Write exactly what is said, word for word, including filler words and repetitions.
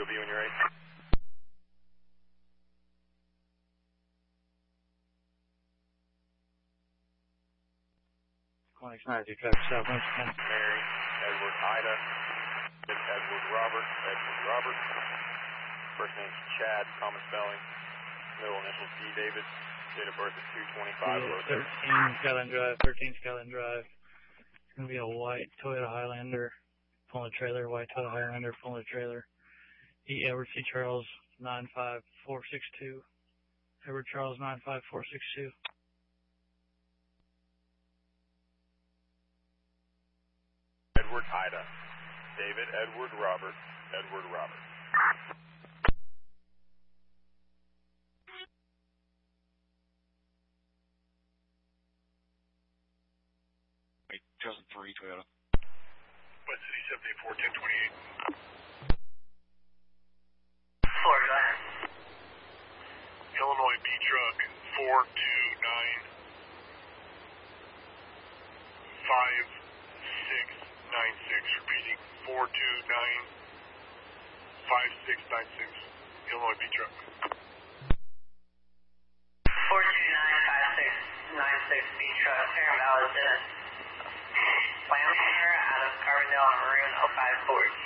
O B when you're ready. twenty ninety traffic southwest ten. Mary, Edward, Ida, Edward, Robert, Edward, Robert. First name is Chad, common spelling. Middle initials D. David. Date of birth is two twenty-five. Yeah, thirteen Skyline Drive, thirteen Skyline Drive. It's going to be a white Toyota Highlander pulling a trailer, white Toyota Highlander pulling a trailer. E. Edward C. Charles, nine five four six two. Edward Charles, nine five four six two. Edward, Ida. David, Edward, Robert, Edward, Robert. two thousand three Toyota. West City seventy-four ten twenty-eight. Florida, go ahead. Illinois B truck four two nine five six nine six. Repeating four two nine five six nine six. Illinois B truck. four two nine five six nine six B truck, Parent Valley, Dennis. Slam here out of Carbondale on Maroon oh five four.